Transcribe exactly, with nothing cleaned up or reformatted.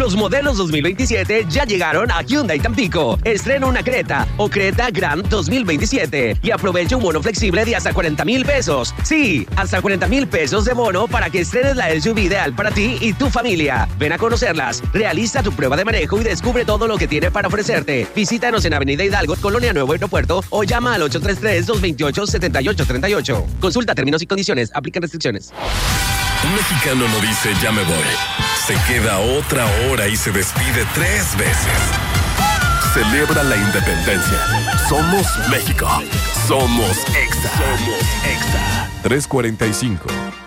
Los modelos dos mil veintisiete ya llegaron a Hyundai Tampico. Estrena una Creta o Creta Grand dos mil veintisiete y aprovecha un bono flexible de hasta cuarenta mil pesos. Sí, hasta cuarenta mil pesos de bono para que estrenes la S U V ideal para ti y tu familia. Ven a conocerlas, realiza tu prueba de manejo y descubre todo lo que tiene para ofrecerte. Visítanos en Avenida Hidalgo, Colonia Nuevo Aeropuerto o llama al ocho tres tres, dos dos ocho, siete ocho tres ocho. Consulta términos y condiciones, aplican restricciones. Un mexicano no dice ya me voy. Se queda otra hora y se despide tres veces. Celebra la independencia. Somos México. Somos Exa. Somos Exa. tres cuarenta y cinco.